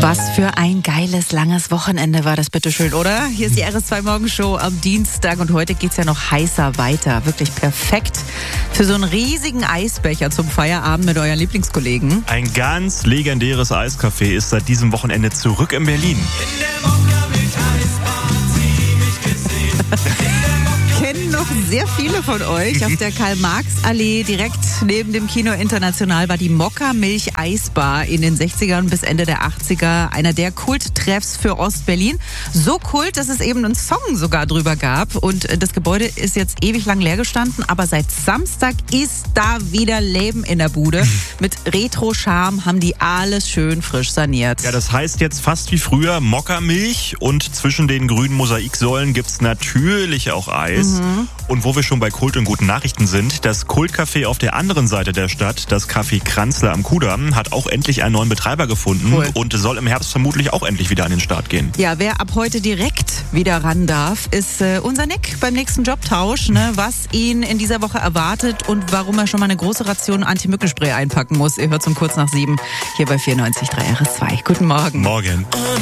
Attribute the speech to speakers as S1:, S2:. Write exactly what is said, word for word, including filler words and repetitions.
S1: Was für ein geiles, langes Wochenende war das bitteschön, oder? Hier ist die R S zwei Morgenshow am Dienstag und heute geht's ja noch heißer weiter. Wirklich perfekt für so einen riesigen Eisbecher zum Feierabend mit euren Lieblingskollegen.
S2: Ein ganz legendäres Eiscafé ist seit diesem Wochenende zurück in Berlin.
S3: In der Mokka-Milch-Eisbar ziemlich gesehen.
S1: Kennen noch sehr viele von euch. Auf der Karl-Marx-Allee direkt neben dem Kino International war die Mokka-Milch-Eisbar in den sechzigern bis Ende der achtziger. Einer der Kulttreffs für Ostberlin. So kult, dass es eben einen Song sogar drüber gab. Und das Gebäude ist jetzt ewig lang leer gestanden. Aber seit Samstag ist da wieder Leben in der Bude. Mit Retro-Charme haben die alles schön frisch saniert.
S2: Ja, das heißt jetzt fast wie früher Mokka-Milch und zwischen den grünen Mosaiksäulen gibt's natürlich auch Eis. Mhm. Und wo wir schon bei Kult und guten Nachrichten sind, das Kultcafé auf der anderen Seite der Stadt, das Café Kranzler am Kudamm, hat auch endlich einen neuen Betreiber gefunden
S1: cool.
S2: und soll im Herbst vermutlich auch endlich wieder an den Start gehen.
S1: Ja, wer ab heute direkt wieder ran darf, ist äh, unser Nick beim nächsten Jobtausch, ne, was ihn in dieser Woche erwartet und warum er schon mal eine große Ration Anti-Mückenspray einpacken muss. Ihr hört zum kurz nach sieben hier bei vierundneunzig Komma drei R S zwei. Guten Morgen.
S2: Morgen.